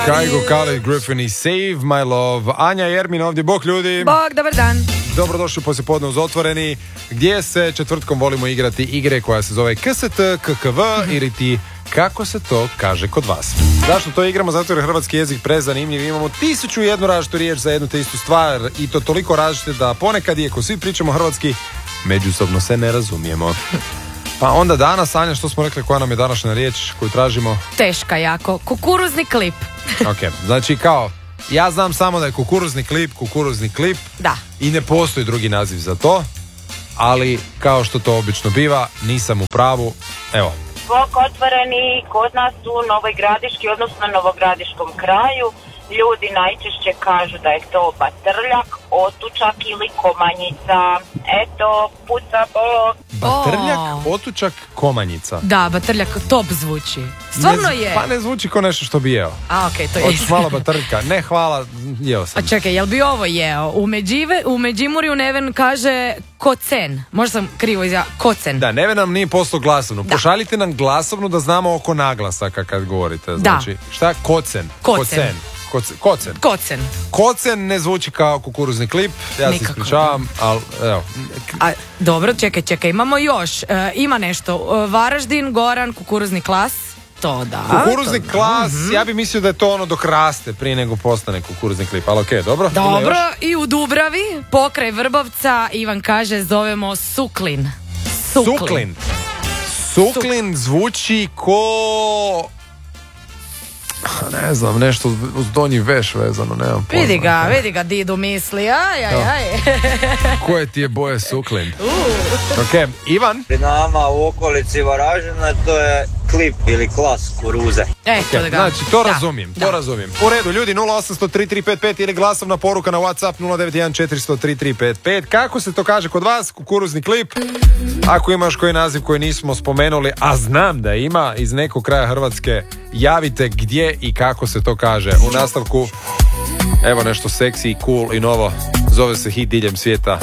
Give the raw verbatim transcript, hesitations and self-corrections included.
Kygo, Khaled, Griffin i Save My Love. Anja i Ermin ovdje, bok ljudi. Bog, dobar dan. Dobrodošli poslijepodne uz Otvoreni, gdje se četvrtkom volimo igrati igre koja se zove K S T, K K V ili ti kako se to kaže kod vas. Zašto to igramo? Zato jer je hrvatski jezik prezanimljiv. Imamo tisuću i jednu različitu riječ za jednu te istu stvar i to toliko različite da ponekad, iako svi pričamo hrvatski, međusobno se ne razumijemo. Pa onda danas, Anja, što smo rekli, koja nam je današnja riječ koju tražimo? Teška jako. Kukuruzni klip. Ok, znači kao, ja znam samo da je kukuruzni klip, kukuruzni klip. Da. I ne postoji drugi naziv za to, ali kao što to obično biva, nisam u pravu. Evo. Bok Otvoreni, kod nas u Novoj Gradiški, odnosno Novogradiškom kraju, ljudi najčešće kažu da je to batrljak, otučak ili komanjica. Eto, puca bok. Batrljak, O. otučak, komanjica. Da, batrljak top zvuči. Stvarno Ne z- je. Pa ne zvuči kao nešto što bi jeo. A, okej, to je. Hoćeš malo batrljka? Ne, hvala, jeo sam. A čekaj, jel bi ovo jeo? U, Međive, u Međimurju Neven kaže kocen. Možda sam krivo izjavila. Kocen. Da, Neve nam nije poslao glasovnu. Pošaljite nam glasovnu da znamo oko naglasaka kad govorite. Znači, šta? Kocen. Kocen. Kocen. Kocen. Kocen. Kocen ne zvuči kao kukuruzni klip. Ja se Nikako. ispričavam, ali evo. A, dobro, čekaj, čekaj, imamo još. E, ima nešto. E, Varaždin, Goran, kukuruzni klas. To da. Kukuruzni to da. klas, ja bi mislio da je to ono dok raste prije nego postane kukuruzni klip, ali okej, dobro. Ima Dobro, još? i u Dubravi, pokraj Vrbovca, Ivan kaže, zovemo Suklin. Suklin. Suklin zvuči ko... Ne znam, nešto uz donji veš vezano, nemam pojma. Vidi ga, vidi ga, Didu misli, aj, aj, aj. Koje ti je boje Suklin? Ok, Ivan? Pri nama u okolici Varaždina to je klip ili klas kuruze. E, to da ga. Znači, to Da, razumijem, da. to razumijem. U redu, ljudi, nula osam sto tri tri pet pet ili glasovna poruka na WhatsApp nula devet jedan četiri sto tri tri pet pet. Kako se to kaže kod vas, kukuruzni klip? Ako imaš koji naziv koji nismo spomenuli, a znam da ima iz nekog kraja Hrvatske, javite gdje i kako se to kaže. U nastavku, evo nešto seksi, cool i novo, zove se hit diljem svijeta.